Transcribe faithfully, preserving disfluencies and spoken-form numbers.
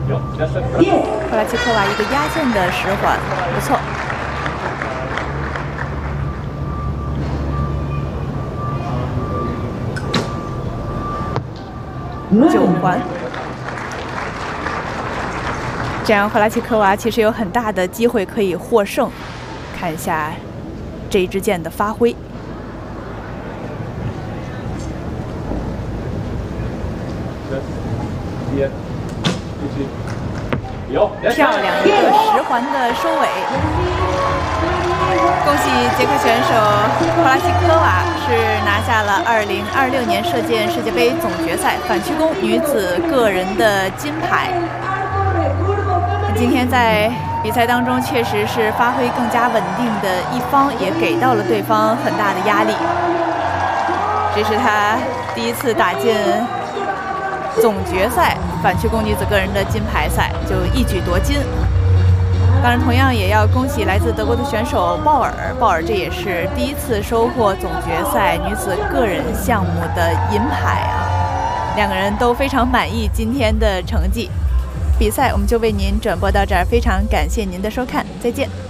赫拉奇科娃一个压线的十环，不错。九环，这样赫拉奇科娃其实有很大的机会可以获胜。看一下这一支箭的发挥。 漂亮一个十环的收尾，恭喜捷克选手赫拉奇科娃是拿下了二零二六年射箭世界杯总决赛反曲弓女子个人的金牌。今天在比赛当中确实是发挥更加稳定的一方，也给到了对方很大的压力。这是她第一次打进 总决赛反曲弓女子个人的金牌赛，就一举夺金。当然，同样也要恭喜来自德国的选手鲍尔，鲍尔这也是第一次收获总决赛女子个人项目的银牌啊！两个人都非常满意今天的成绩。比赛我们就为您转播到这儿，非常感谢您的收看，再见。